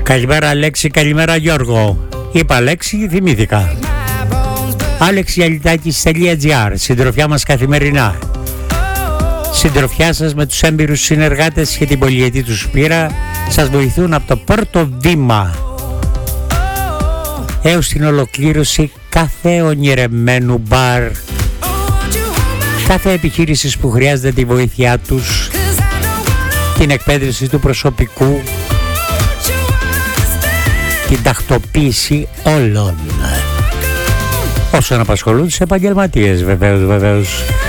Καλημέρα Αλέξη, καλημέρα Γιώργο. Είπα Αλέξη, θυμήθηκα. alexyalidakis.gr. Συντροφιά μας καθημερινά. Συντροφιά σας με τους έμπειρους συνεργάτες και την πολυετή τους πείρα σας βοηθούν από το πρώτο βήμα έως την ολοκλήρωση κάθε ονειρεμένου μπαρ, κάθε επιχείρησης που χρειάζεται τη βοήθειά τους, την εκπαίδευση του προσωπικού, την τακτοποίηση όλων όσων απασχολούν τους επαγγελματίες βεβαίως.